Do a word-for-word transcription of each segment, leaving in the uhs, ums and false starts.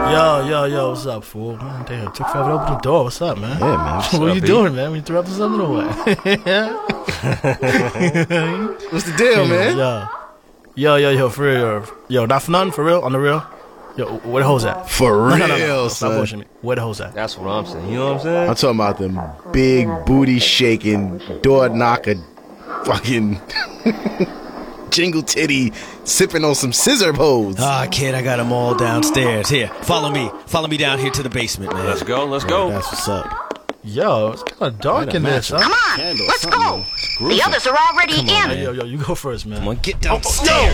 Yo, yo, yo, what's up, fool? Man, damn, took forever to open the door. What's up, man? Yeah, man. What's what up, are you B? doing, man? We interrupted something or what? What's the deal, man? Yo, yo, yo, yo, for real. Yo, not for nothing, for real, on the real. Yo, where the hoes at? For No, real, no, no, no. son. Stop bullshitting me. Where the hoes at? That's what I'm saying. You know what I'm saying? I'm talking about them big booty shaking, door knocker, fucking jingle titty, sipping on some scissor pose. Ah, kid, I got them all downstairs. Here, follow me. Follow me down here to the basement, man. Let's go. Let's go. That's what's up. Yo, it's kind of dark in this, huh? Come on, Candle, let's something, go. man. The others are already in. Hey, yo, yo, you go first, man. Come on, get Oh, downstairs.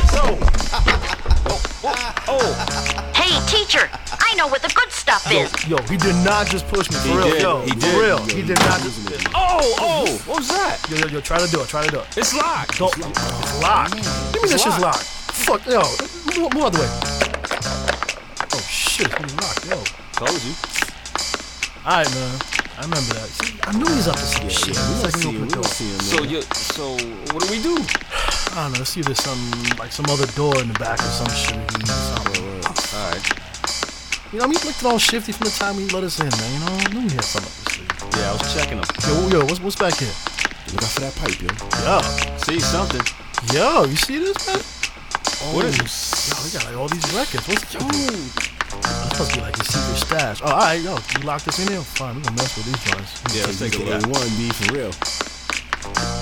Hey, teacher, I know what the good stuff is. Yo, he did not just push me, for He real. did, Yo, he for did. real. He did not just push me. Oh, oh, what was that? Yo, yo, yo, try to do it, try to do it. It's locked. Don't, it's locked. Give me that shit's locked. Fuck, yo, move, move out the way. Oh, shit, it's locked, yo. Told you. Alright, man. I remember that. See, I knew he's up to some shit. It's like he opened the door. So you, so what do we do? I don't know. Let's see if there's some, like some other door in the back or some shit. Something. All right. You know, I mean, you looked at all shifty from the time he let us in, man. You know, I knew he had something up his sleeve. Yeah, I was checking them. Yo, yo, what's, what's back here? Look out for that pipe, yo. Yo, See something? yo, you see this, man? What is Yo, we got like all these records. What's yo? That must be like his secret stash. Oh, all right, yo, you locked this in here? Fine, we gonna mess with these joints. Yeah, let's take a K look. one B for real.